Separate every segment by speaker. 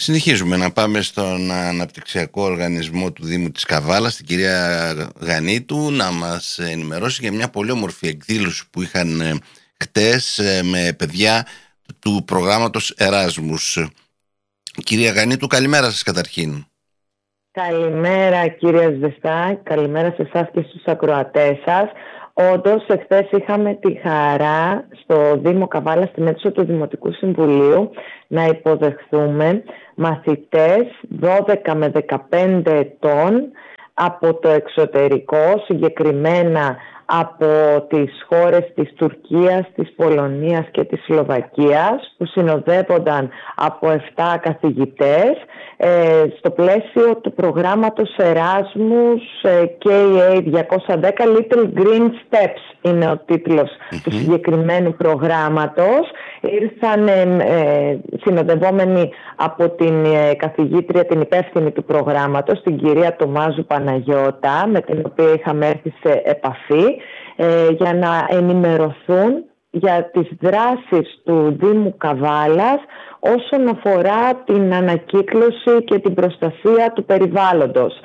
Speaker 1: Συνεχίζουμε να πάμε στον αναπτυξιακό οργανισμό του Δήμου της Καβάλας, την κυρία Γανίτου, να μας ενημερώσει για μια πολύ όμορφη εκδήλωση που είχαν χτες με παιδιά του προγράμματος Εράσμους. Κυρία Γανίτου, καλημέρα σας καταρχήν.
Speaker 2: Καλημέρα κυρία Σβεστά, καλημέρα σε εσάς και στους ακροατές σας. Όντως, εχθές είχαμε τη χαρά στο Δήμο Καβάλα, στην αίθουσα του Δημοτικού Συμβουλίου, να υποδεχθούμε μαθητές 12 με 15 ετών από το εξωτερικό, συγκεκριμένα από τις χώρες της Τουρκίας, της Πολωνίας και της Σλοβακίας, που συνοδεύονταν από 7 καθηγητές στο πλαίσιο του προγράμματος Erasmus KA 210 Little Green Steps είναι ο τίτλος του συγκεκριμένου προγράμματος. Ήρθαν συνοδευόμενοι από την καθηγήτρια, την υπεύθυνη του προγράμματος, την κυρία Τομάζου Παναγιώτα, με την οποία είχαμε έρθει σε επαφή για να ενημερωθούν για τις δράσεις του Δήμου Καβάλας όσον αφορά την ανακύκλωση και την προστασία του περιβάλλοντος.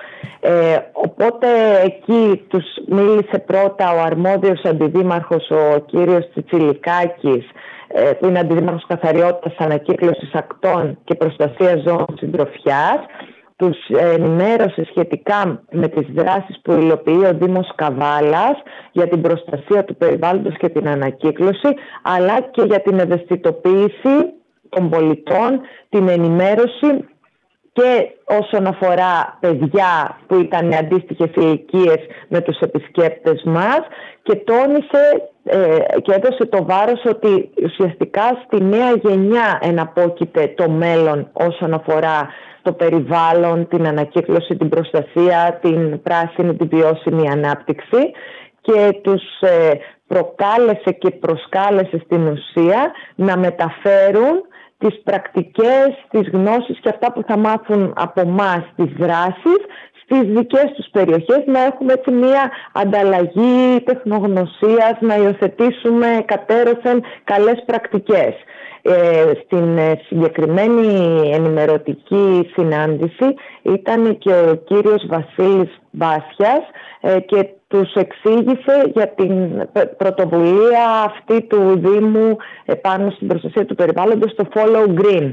Speaker 2: Οπότε εκεί τους μίλησε πρώτα ο αρμόδιος αντιδήμαρχος, ο κύριος Τσιτσιλικάκης, που είναι αντιδήμαρχος καθαριότητας, ανακύκλωσης ακτών και προστασίας ζώων συντροφιάς. Τους ενημέρωσε σχετικά με τις δράσεις που υλοποιεί ο Δήμος Καβάλας για την προστασία του περιβάλλοντος και την ανακύκλωση, αλλά και για την ευαισθητοποίηση των πολιτών, την ενημέρωση και όσον αφορά παιδιά που ήταν αντίστοιχες ηλικίες με τους επισκέπτες μας, και τόνισε και έδωσε το βάρος ότι ουσιαστικά στη νέα γενιά εναπόκειται το μέλλον όσον αφορά το περιβάλλον, την ανακύκλωση, την προστασία, την πράσινη, την βιώσιμη ανάπτυξη, και τους προκάλεσε και προσκάλεσε στην ουσία να μεταφέρουν τις πρακτικές, τις γνώσεις και αυτά που θα μάθουν από εμάς, τις δράσεις, στις δικές τους περιοχές, να έχουμε έτσι μια ανταλλαγή τεχνογνωσίας, να υιοθετήσουμε κατέρωθεν καλές πρακτικές. Στην συγκεκριμένη ενημερωτική συνάντηση ήταν και ο κύριος Βασίλης Βάσιας και τους εξήγησε για την πρωτοβουλία αυτή του Δήμου πάνω στην προστασία του περιβάλλοντος, το Follow Green.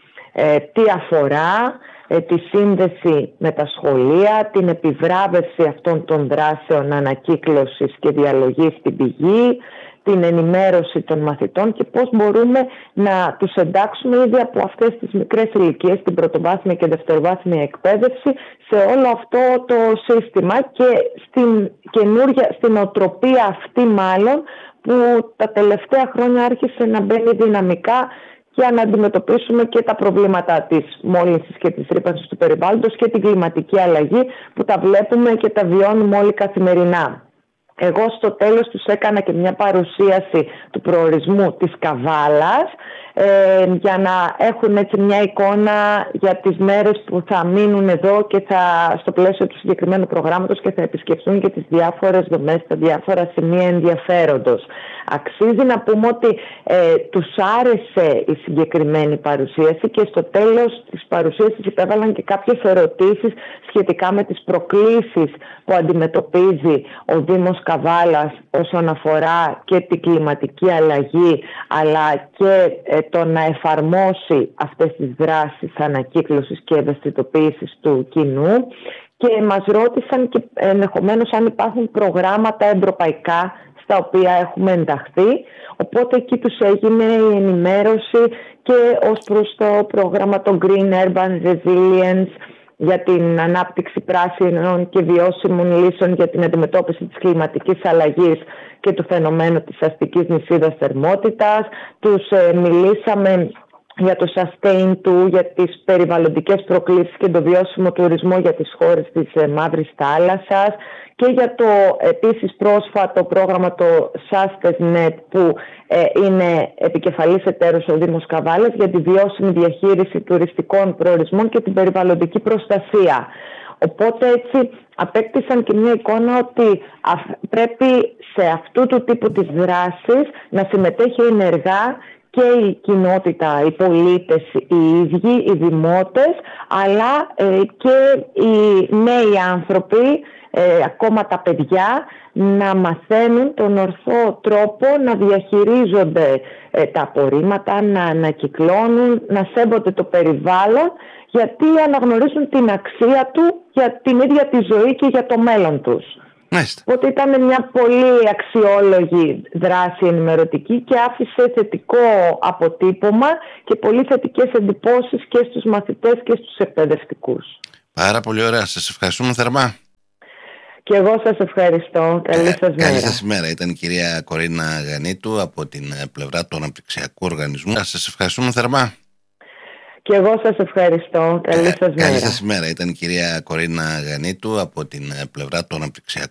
Speaker 2: Τι αφορά, τη σύνδεση με τα σχολεία, την επιβράβευση αυτών των δράσεων ανακύκλωσης και διαλογής στην πηγή, την ενημέρωση των μαθητών και πώς μπορούμε να τους εντάξουμε ήδη από αυτές τις μικρές ηλικίες, την πρωτοβάθμια και δευτεροβάθμια εκπαίδευση, σε όλο αυτό το σύστημα και στην οτροπία αυτή μάλλον που τα τελευταία χρόνια άρχισε να μπαίνει δυναμικά για να αντιμετωπίσουμε και τα προβλήματα της μόλυνσης και της ρύπανσης του περιβάλλοντος και την κλιματική αλλαγή που τα βλέπουμε και τα βιώνουμε όλοι καθημερινά. Εγώ στο τέλος τους έκανα και μια παρουσίαση του προορισμού της Καβάλας για να έχουν έτσι μια εικόνα για τις μέρες που θα μείνουν εδώ και στο πλαίσιο του συγκεκριμένου προγράμματος και θα επισκεφθούν και τις διάφορες δομές, τα διάφορα σημεία ενδιαφέροντος. Αξίζει να πούμε ότι τους άρεσε η συγκεκριμένη παρουσίαση και στο τέλος της παρουσίασης υπέβαλαν και κάποιες ερωτήσεις σχετικά με τις προκλήσεις που αντιμετωπίζει ο Δήμος Καβάλας όσον αφορά και την κλιματική αλλαγή, αλλά και το να εφαρμόσει αυτές τις δράσεις ανακύκλωσης και ευαισθητοποίησης του κοινού, και μας ρώτησαν και ενδεχομένως αν υπάρχουν προγράμματα ευρωπαϊκά στα οποία έχουμε ενταχθεί. Οπότε εκεί τους έγινε η ενημέρωση και ως προς το πρόγραμμα το Green Urban Resilience για την ανάπτυξη πράσινων και βιώσιμων λύσεων για την αντιμετώπιση της κλιματικής αλλαγής και του φαινομένου της αστικής νησίδας θερμότητας. Τους μιλήσαμε για το Sustain2, για τις περιβαλλοντικές προκλήσεις και το βιώσιμο τουρισμό για τις χώρες της Μαύρης Θάλασσας, και για το επίσης πρόσφατο πρόγραμμα το SustainNet που είναι επικεφαλής εταίρος ο Δήμος Καβάλας για τη βιώσιμη διαχείριση τουριστικών προορισμών και την περιβαλλοντική προστασία. Οπότε έτσι απέκτησαν και μια εικόνα ότι πρέπει σε αυτού του τύπου της δράσης να συμμετέχει ενεργά και η κοινότητα, οι πολίτες οι ίδιοι, οι δημότες, αλλά και οι νέοι άνθρωποι, ακόμα τα παιδιά, να μαθαίνουν τον ορθό τρόπο να διαχειρίζονται τα απορρίμματα, να ανακυκλώνουν, να σέβονται το περιβάλλον, γιατί αναγνωρίζουν την αξία του για την ίδια τη ζωή και για το μέλλον τους. Οπότε ήταν μια πολύ αξιόλογη δράση ενημερωτική και άφησε θετικό αποτύπωμα και πολύ θετικές εντυπώσεις και στους μαθητές και στους εκπαιδευτικούς.
Speaker 1: Πάρα πολύ ωραία. Σας ευχαριστούμε θερμά.
Speaker 2: Και εγώ σας ευχαριστώ. Καλή σας μέρα.
Speaker 1: Καλή σας ημέρα. Ήταν η κυρία Κορίνα Γανίτου από την πλευρά του Αναπτυξιακού Οργανισμού. Σας ευχαριστούμε θερμά.
Speaker 2: Και εγώ σας ευχαριστώ. Καλή σας μέρα.
Speaker 1: Καλή σας ημέρα. Ήταν η κυρία Κορίνα Γανίτου από την πλευρά του Αναπτυξιακού